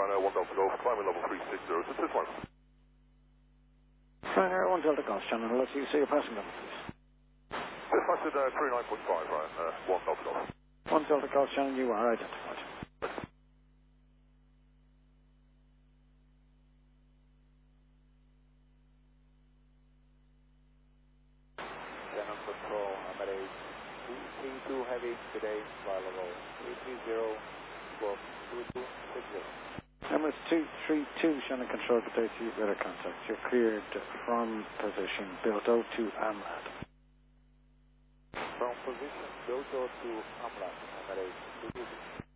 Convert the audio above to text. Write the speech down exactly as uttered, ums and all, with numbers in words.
Ryanair one Delta Golf, climbing level three six zero, six one. Ryanair one Delta Golf, channel, let's you say your passing number, please. This I said uh, three nine point five, Ryan, uh, one Delta Golf. one Delta Golf, channel, you are identified. Channel control, number eight, two three two heavy, today, fly level three three zero, squawk two two six zero. Numbers two three two, channel control, good day to you, radar contact. You're cleared from position, Bilto to Amlad. From position, Bilto to Amlad, number eight, two two six.